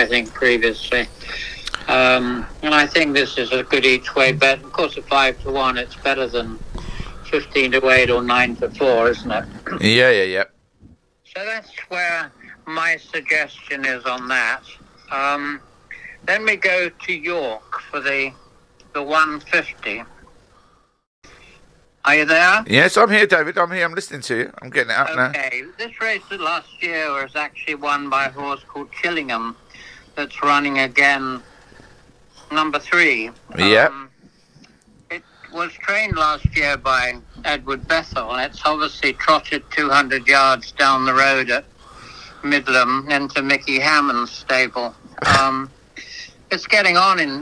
I think, previously. And I think this is a good each-way bet. Of course, at 5-1, it's better than 15-8 or 9-4, isn't it? Yeah. So that's where my suggestion is on that. Then we go to York for the 150. Are you there? Yes, I'm here, David. I'm here. I'm listening to you. I'm getting it up now. Okay. This race last year was actually won by a horse called Chillingham that's running again, number 3. Yeah. It was trained last year by Edward Bethel, and it's obviously trotted 200 yards down the road at Midland into Mickey Hammond's stable. It's getting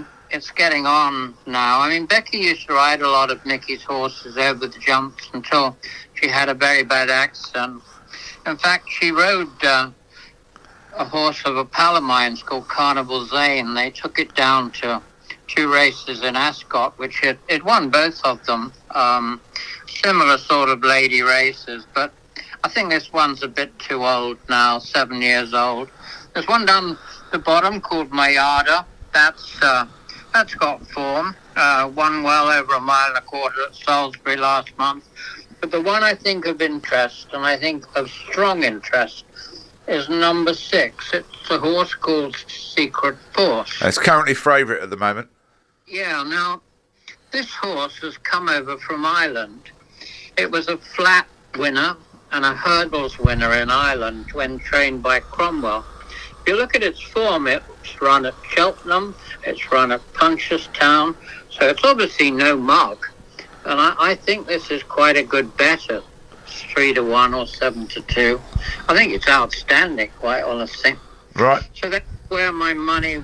on now. I mean, Becky used to ride a lot of Mickey's horses over the jumps until she had a very bad accident. In fact, she rode a horse of a pal of mine's called Carnival Zane. They took it down to 2 races in Ascot, which it won both of them. Similar sort of lady races, but I think this one's a bit too old now, 7 years old. There's one down the bottom called Mayada. That's got form. Won well over 1.25 miles at Salisbury last month. But the one I think of interest, and I think of strong interest, is number 6. It's a horse called Secret Force. It's currently favourite at the moment. Yeah, now, this horse has come over from Ireland. It was a flat winner and a hurdles winner in Ireland when trained by Cromwell. If you look at its form, it's run at Cheltenham, it's run at Punchestown, so it's obviously no mug. And I think this is quite a good bet at 3-1 or 7-2. I think it's outstanding, quite honestly. Right. So that's where my money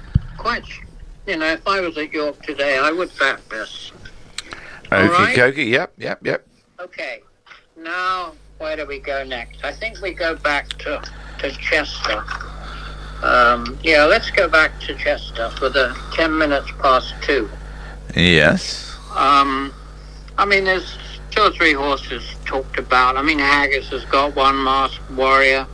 if I was at York today, I would bet this. Okie dokie, yep. Okay, now where do we go next? I think we go back to Chester. Let's go back to Chester for the 10 minutes past 2. Yes. There's 2 or 3 horses talked about. Haggis has got one, Masked Warrior.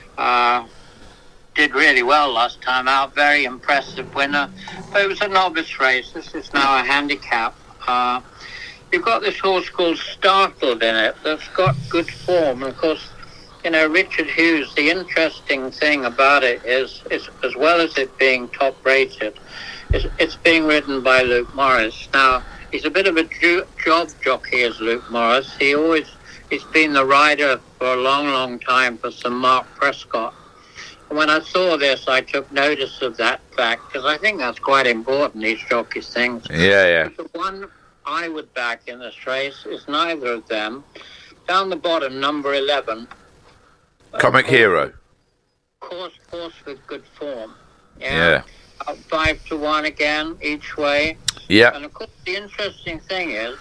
Did really well last time out. Very impressive winner. But it was a novice race. This is now a handicap. You've got this horse called Startled in it that's got good form. And of course, Richard Hughes, the interesting thing about it is as well as it being top rated, it's being ridden by Luke Morris. Now, he's a bit of a job jockey as Luke Morris. He's been the rider for a long, long time for Sir Mark Prescott. And when I saw this, I took notice of that fact because I think that's quite important, these jockeys' things. Yeah. But the one I would back in this race is neither of them. Down the bottom, number 11. Comic Hero. Horse with good form. Yeah. 5-1 again, each way. Yeah. And of course, the interesting thing is,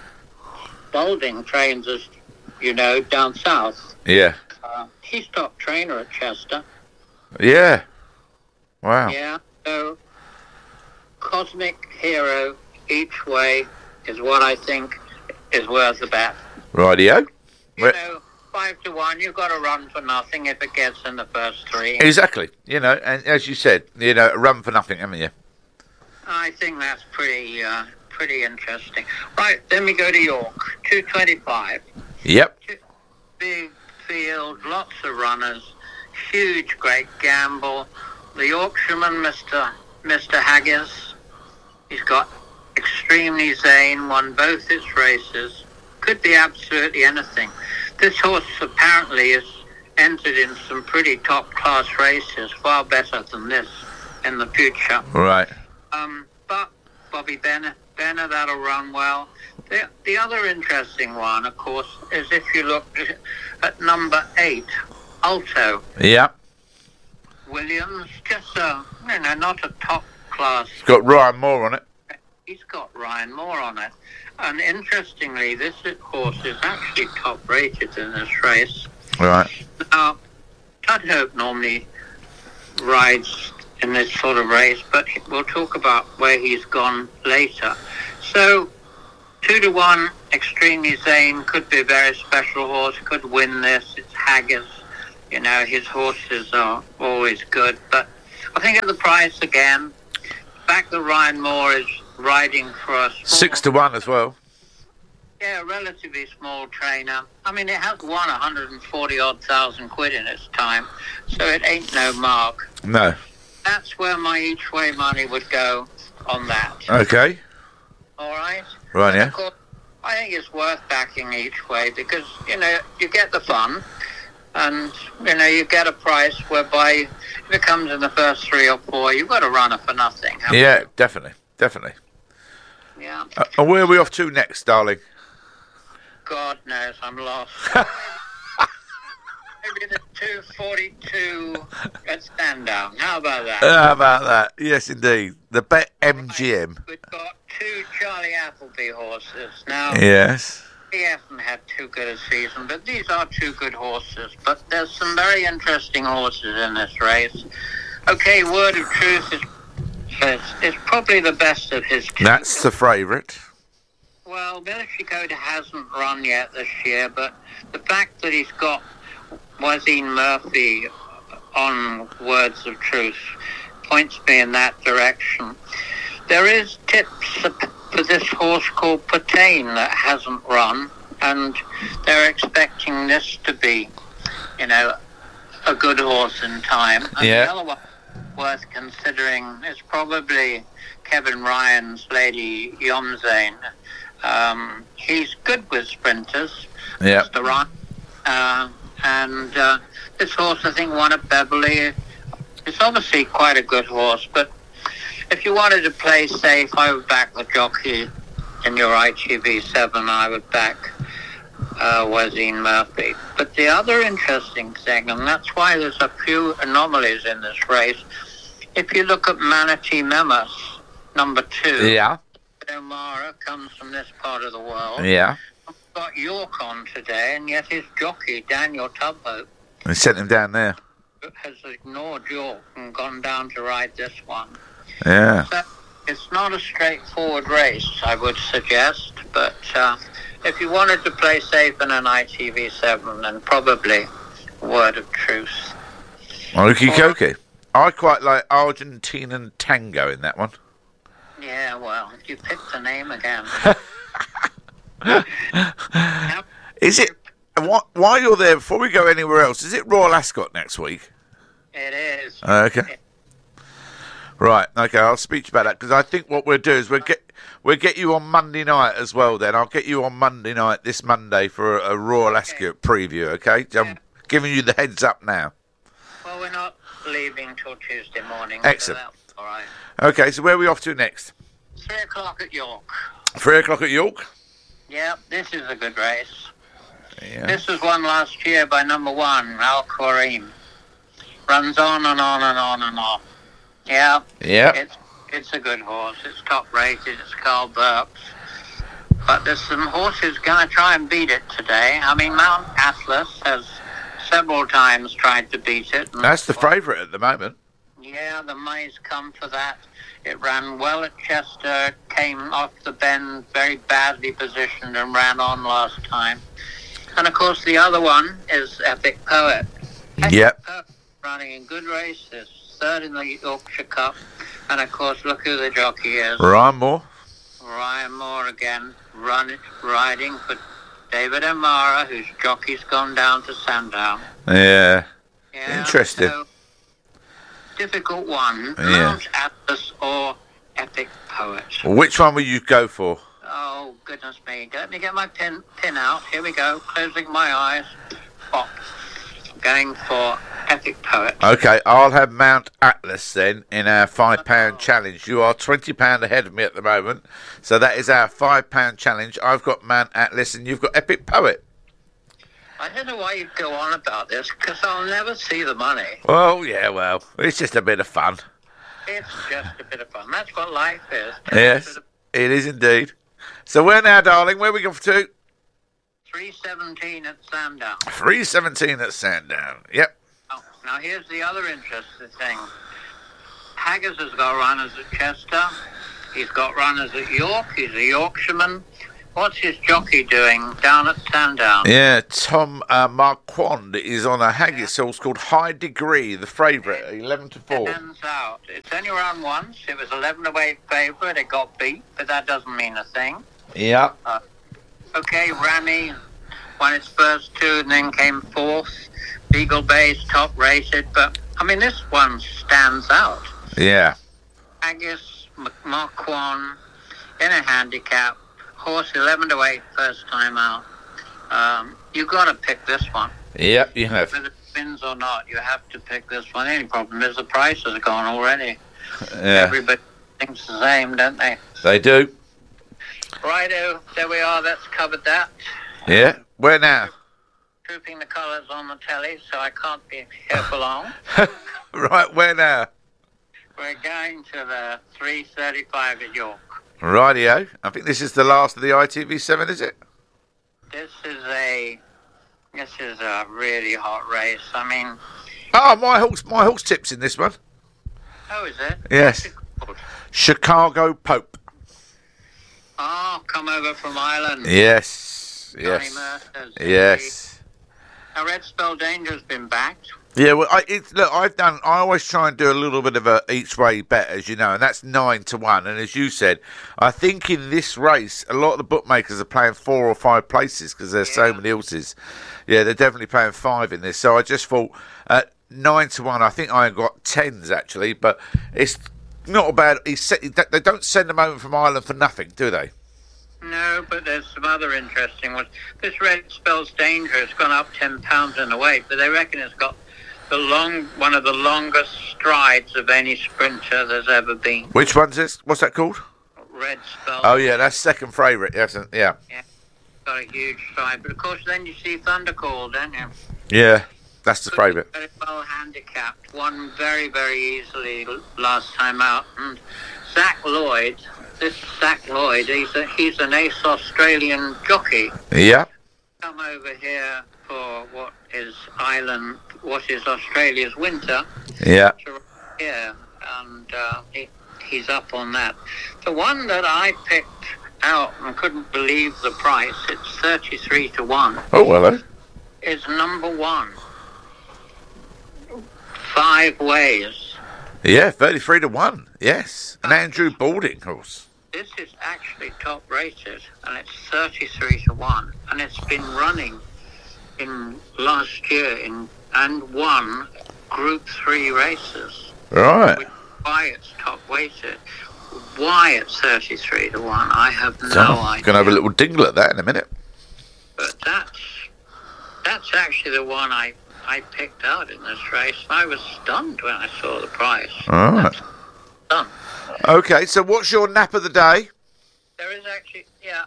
Balding trains us, down south. Yeah. He's top trainer at Chester. Yeah. Wow. Yeah. So, Cosmic Hero each way is what I think is worth the bet. Rightio. 5-1, you've got to run for nothing if it gets in the first 3. Exactly. And as you said, run for nothing, haven't you? I think that's pretty interesting. Right, then we go to York, 225. Yep. Big field, lots of runners, huge, great gamble. The Yorkshireman, Mr. Haggis, he's got Extremely Zane, won both its races. Could be absolutely anything. This horse apparently has entered in some pretty top-class races, far better than this in the future. Right. But Bobby Benner, that'll run well. The other interesting one, of course, is if you look at number 8, Alto. Yeah. Williams, just not a top-class. It's got Ryan Moore on it. He's got Ryan Moore on it. And interestingly, this horse is actually top-rated in this race. Right. Now, Tudhope normally rides in this sort of race, but we'll talk about where he's gone later. So, 2-1, Extremely Zane could be a very special horse, could win this. It's Haggis. His horses are always good. But I think at the price again. Back that Ryan Moore is riding for us. 6-1 as well. Yeah, a relatively small trainer. I mean, it has won 140,000 quid in its time, so it ain't no mark. No. That's where my each way money would go on that. Okay. All right? Right, yeah. Of course, I think it's worth backing each way because, you get the fun and, you get a price whereby if it comes in the first 3 or 4, you've got to run it for nothing. Yeah, definitely. Yeah. And where are we off to next, darling? God knows, I'm lost. Maybe the 242 at Sandown. How about that? Yes, indeed. The Bet MGM. We've got 2 Charlie Appleby horses. Now, Yes. he hasn't had too good a season, but these are 2 good horses. But there's some very interesting horses in this race. Okay, Word of Truth is probably the best of his two. That's the favourite. Well, Military Coda hasn't run yet this year, but the fact that he's got Wazine Murphy on Words of Truth points me in that direction. There is tips for this horse called Patain that hasn't run, and they're expecting this to be, a good horse in time. And Yeah. the other one worth considering is probably Kevin Ryan's Lady Yomzane. He's good with sprinters. Yeah. Mr. Ryan. And this horse, I think, won at Beverley. It's obviously quite a good horse, but if you wanted to play safe, I would back the jockey in your ITV7. I would back Wazine Murphy. But the other interesting thing, and that's why there's a few anomalies in this race, if you look at Manatee Memus, number 2, Yeah. O'Mara comes from this part of the world. Yeah. I've got York on today, and yet his jockey, Daniel Tubhope, They sent him down there. has ignored York and gone down to ride this one. Yeah. So it's not a straightforward race, I would suggest, but if you wanted to play safe in an ITV7, then probably Word of Truth. Okie dokie. I quite like Argentinian Tango in that one. Yeah, well, you picked the name again. Is it... While you're there, before we go anywhere else, is it Royal Ascot next week? It is. Okay. Right, okay, I'll speak to you about that, because I think what we'll do is we'll get you on Monday night as well then. I'll get you on Monday night, this Monday, for a Royal Ascot preview, okay? I'm giving you the heads up now. Well, we're not leaving till Tuesday morning. Excellent. So that's all right. Okay, so where are we off to next? 3 o'clock at York. 3 o'clock at York? Yeah, this is a good race. Yeah. This was won last year by number 1, Al Karim. Runs on and on and on and on. Yeah. Yeah. It's a good horse. It's top rated. It's Carl Burks. But there's some horses going to try and beat it today. I mean, Mount Atlas has several times tried to beat it. That's the favourite at the moment. Yeah, the money's come for that. It ran well at Chester, came off the bend, very badly positioned, and ran on last time. And, of course, the other one is Epic Poet. Yep. Poet running in good races, 3rd in the Yorkshire Cup. And, of course, look who the jockey is. Ryan Moore. Ryan Moore again, riding for David O'Mara, whose jockey's gone down to Sandown. Yeah. Yeah, Interesting. So, difficult one. Yeah. Mount Atlas or Epic Poet. Which one will you go for? Oh, goodness me. Let me get my pin out. Here we go. Closing my eyes. Pop. Going for Epic Poet. Okay, I'll have Mount Atlas then in our £5 challenge. You are £20 ahead of me at the moment. So that is our £5 challenge. I've got Mount Atlas and you've got Epic Poet. I don't know why you go on about this, because I'll never see the money. Well, yeah, well, it's just a bit of fun. It's just a bit of fun. That's what life is. Yes, it is indeed. So where now, darling? Where are we going to? 3:17 at Sandown. 3:17 at Sandown. Yep. Oh, now here's the other interesting thing. Haggis has got runners at Chester. He's got runners at York. He's a Yorkshireman. What's his jockey doing down at Sandown? Yeah, Tom Marquand is on a Haggis horse called High Degree, the favourite, 11-4. Hands out. It's only run once. It was 11 away favourite. It got beat, but that doesn't mean a thing. Yeah. Okay, Rami won its first two and then came fourth. Beagle Bay's top rated, but I mean this one stands out. Yeah. Haggis Marquand in a handicap. Horse 11-8 first time out. You got to pick this one. Yep, you have. Whether it wins or not, you have to pick this one. The only problem is the prices are gone already. Yeah. Everybody thinks the same, don't they? They do. Righto, there we are. That's covered that. Yeah. Where now? Trooping the colours on the telly, so I can't be here for long. Right, where now? We're going to the 3:35 at York. Rightio. I think this is the last of the ITV7, is it? This is a really hot race. I mean... Oh, my horse tips in this one. Oh, is it? Yes. Chicago Pope. Oh, come over from Ireland. Yes. Johnny Yes. Mercer's Yes. Now, Red Spell Danger's been backed. Yeah, well, I always try and do a little bit of a each way bet, as you know, and that's 9-1. And as you said, I think in this race, a lot of the bookmakers are playing 4 or 5 places because there's so many horses. Yeah, they're definitely playing 5 in this. So I just thought 9-1. I think I got 10s actually, but it's not a bad. They don't send them over from Ireland for nothing, do they? No, but there's some other interesting ones. This Red Spell's Danger has gone up 10 pounds in the weight, but they reckon it's got one of the longest strides of any sprinter there's ever been. Which one's this? What's that called? Red Spell. Oh yeah, that's second favourite. Yes, yeah. Yeah, got a huge stride, but of course then you see Thundercall, don't you? Yeah, that's the favourite. Very well handicapped, won very, very easily last time out. And Zach Lloyd, he's an ace Australian jockey. Yeah. Come over here for what is Australia's winter. Yeah. Yeah, and he's up on that. The one that I picked out and couldn't believe the price, it's 33-1. Oh, hello. Is number 1. 5 Ways. Yeah, 33-1. Yes, an Andrew Balding horse. This is actually top rated, and it's 33-1, and it's been running in last year and won Group 3 races. Right. Which is why it's top weighted. Why it's 33-1, I have no idea. Going to have a little dingle at that in a minute. But that's actually the one I picked out in this race. I was stunned when I saw the price. All right. Stunned. Okay, so what's your nap of the day? There is actually,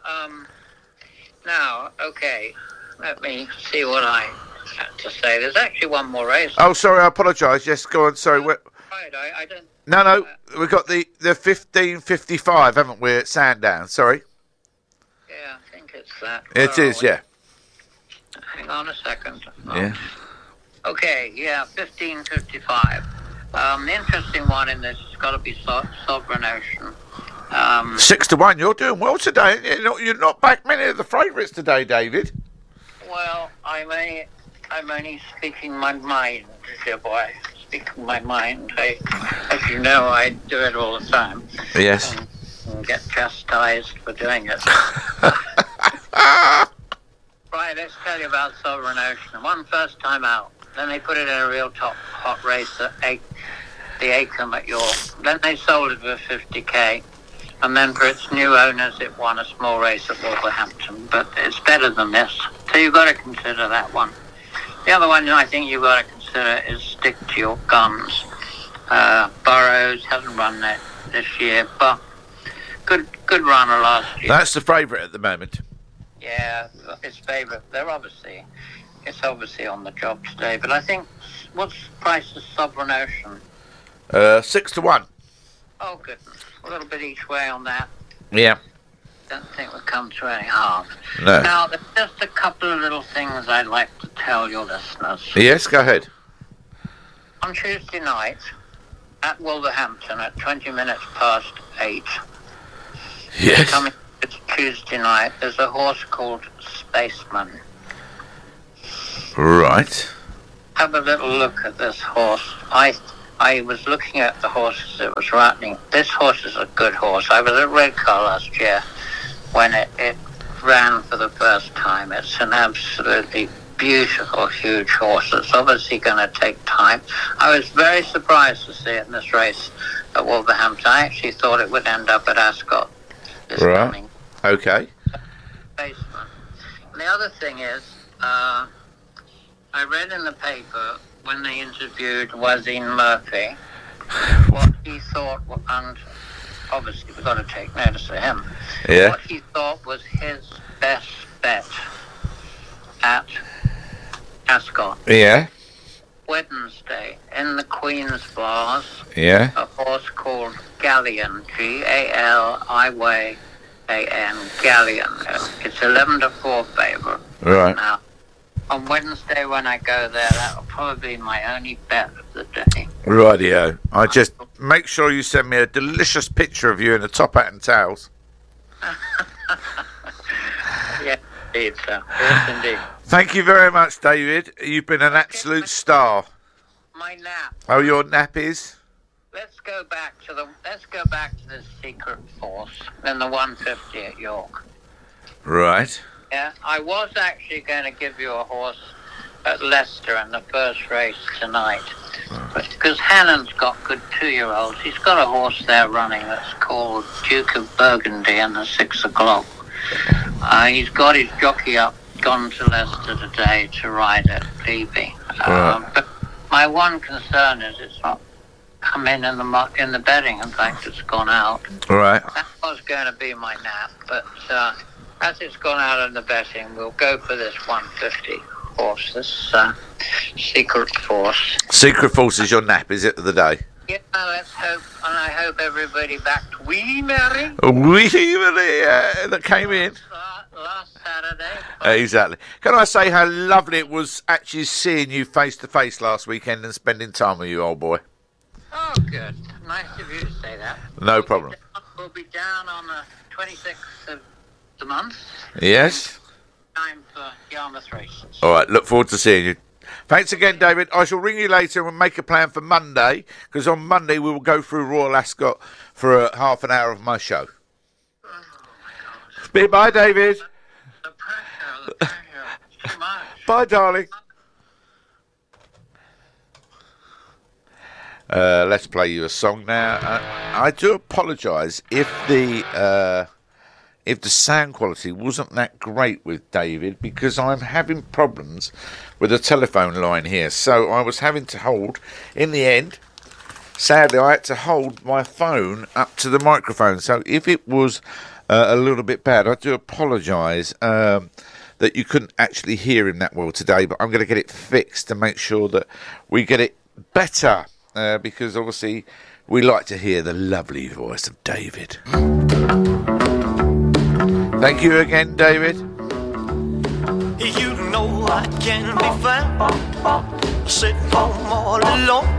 now, okay, let me see what I had to say. There's actually one more race. Oh, sorry, I apologise. Yes, go on. Sorry. Right, I don't... No, we've got the 15:55, haven't we, at Sandown? Sorry. Yeah, I think it's that. It is, yeah. Hang on a second. Yeah. Okay, 15:55. The interesting one in this has got to be Sovereign Ocean. 6-1. You're doing well today. You're not back many of the favourites today, David. Well, I'm only speaking my mind, dear boy. Speaking my mind. As you know, I do it all the time. Yes. And get chastised for doing it. Right, let's tell you about Sovereign Ocean. Won first time out. Then they put it in a real hot race at the Acomb at York. Then they sold it for 50k. And then for its new owners, it won a small race at Wolverhampton. But it's better than this. So you've got to consider that one. The other one I think you've got to consider is Stick to Your Guns. Burrows hasn't run that this year, but good runner last year. That's the favourite at the moment. Yeah, its favourite. It's obviously on the job today. But I think, what's the price of Sovereign Ocean? 6-1. Oh, goodness. A little bit each way on that. Yeah. Don't think we'll come to any harm. No. Now, there's just a couple of little things I'd like to tell your listeners. Yes, go ahead. On Tuesday night, at Wolverhampton, at 20 minutes past 8, Yes. it's Tuesday night, there's a horse called Spaceman. Right. Have a little look at this horse. I was looking at the horses that was riding. This horse is a good horse. I was at Redcar last year when it ran for the first time. It's an absolutely beautiful, huge horse. It's obviously going to take time. I was very surprised to see it in this race at Wolverhampton. I actually thought it would end up at Ascot this coming. Okay. Basement. And the other thing is, I read in the paper when they interviewed Wasim Murphy what he thought, and obviously we've got to take notice of him, what he thought was his best bet at Ascot. Yeah. Wednesday, in the Queen's Bars, Yeah. a horse called Galleon, Gallian, Galleon. It's 11-4 favourite. Right. Now, on Wednesday when I go there, that will probably be my only bet of the day. Rightio. I just make sure you send me a delicious picture of you in a top hat and towels. Yes, indeed, sir. Yes, indeed. Thank you very much, David. You've been an absolute star. My nap. Oh, your nap is? Let's go back to the Secret Force in the 150 at York. Right. Yeah, I was actually going to give you a horse at Leicester in the first race tonight, because Hannon's got good 2-year-olds. He's got a horse there running that's called Duke of Burgundy in the 6 o'clock. He's got his jockey up, gone to Leicester today to ride at Levy. But my one concern is it's not come in the betting. In fact, it's gone out. Right. That was going to be my nap, but as it's gone out in the betting, we'll go for this 150 horse, this Secret Force. Secret Force is your nap, is it, of the day? Yeah, let's hope, and I hope everybody backed Wee Mary. That came in. Last Saturday. Exactly. Can I say how lovely it was actually seeing you face to face last weekend and spending time with you, old boy? Oh, good. Nice of you to say that. No problem. We'll be down on the 26th of the month. Yes. Time for Yarmouth races. All right, look forward to seeing you. Thanks again, David. I shall ring you later and we'll make a plan for Monday, because on Monday we will go through Royal Ascot for a half an hour of my show. Oh, my God. Bye, David. The pressure. Too much. Bye, darling. Let's play you a song now. I do apologise if the sound quality wasn't that great with David, because I'm having problems with the telephone line here. So I was having to hold, in the end, sadly, I had to hold my phone up to the microphone. So if it was a little bit bad, I do apologise that you couldn't actually hear him that well today. But I'm going to get it fixed to make sure that we get it better. Because obviously we like to hear the lovely voice of David. Thank you again, David. You know I can be found sitting home all alone.